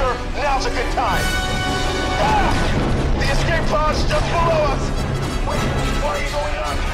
sir. Now's a good time. Ah! The escape pod's just below us. Wait, why are you going up?